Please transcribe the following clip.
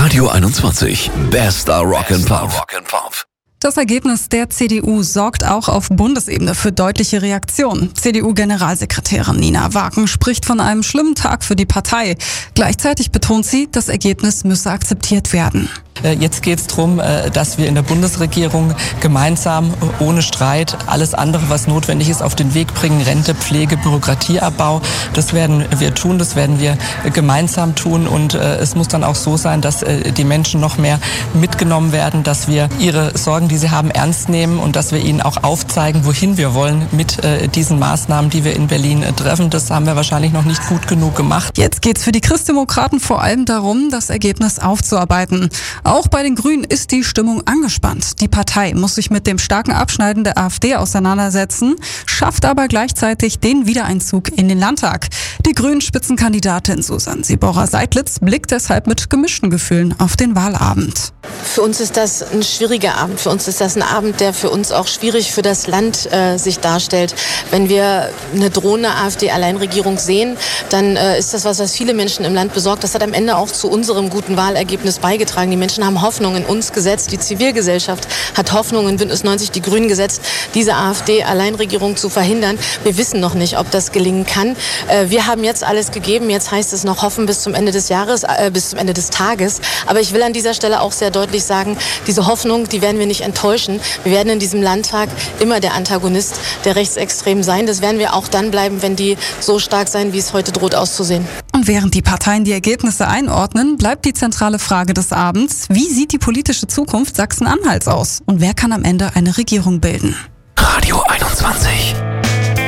Radio 21. Bester Rock'n'Pop. Das Ergebnis der CDU sorgt auch auf Bundesebene für deutliche Reaktionen. CDU-Generalsekretärin Nina Wagen spricht von einem schlimmen Tag für die Partei. Gleichzeitig betont sie, das Ergebnis müsse akzeptiert werden. Jetzt geht es darum, dass wir in der Bundesregierung gemeinsam, ohne Streit, alles andere, was notwendig ist, auf den Weg bringen. Rente, Pflege, Bürokratieabbau. Das werden wir tun, das werden wir gemeinsam tun. Und es muss dann auch so sein, dass die Menschen noch mehr mitgenommen werden, dass wir ihre Sorgen, die sie haben, ernst nehmen und dass wir ihnen auch aufzeigen, wohin wir wollen mit diesen Maßnahmen, die wir in Berlin treffen. Das haben wir wahrscheinlich noch nicht gut genug gemacht. Jetzt geht es für die Christdemokraten vor allem darum, das Ergebnis aufzuarbeiten. Auch bei den Grünen ist die Stimmung angespannt. Die Partei muss sich mit dem starken Abschneiden der AfD auseinandersetzen, schafft aber gleichzeitig den Wiedereinzug in den Landtag. Die Grünen-Spitzenkandidatin Susanne Siborer-Seidlitz blickt deshalb mit gemischten Gefühlen auf den Wahlabend. Für uns ist das ein schwieriger Abend. Für uns ist das ein Abend, der für uns auch schwierig für das Land sich darstellt. Wenn wir eine drohende AfD-Alleinregierung sehen, dann ist das was viele Menschen im Land besorgt. Das hat am Ende auch zu unserem guten Wahlergebnis beigetragen. Die Menschen haben Hoffnung in uns gesetzt. Die Zivilgesellschaft hat Hoffnung in Bündnis 90 Die Grünen gesetzt, diese AfD-Alleinregierung zu verhindern. Wir wissen noch nicht, ob das gelingen kann. Wir haben jetzt alles gegeben. Jetzt heißt es noch hoffen bis zum Ende des Jahres, bis zum Ende des Tages. Aber ich will an dieser Stelle auch sehr deutlich sagen, diese Hoffnung, die werden wir nicht enttäuschen. Wir werden in diesem Landtag immer der Antagonist der Rechtsextremen sein. Das werden wir auch dann bleiben, wenn die so stark sein, wie es heute droht auszusehen. Und während die Parteien die Ergebnisse einordnen, bleibt die zentrale Frage des Abends: Wie sieht die politische Zukunft Sachsen-Anhalts aus? Und wer kann am Ende eine Regierung bilden? Radio 21.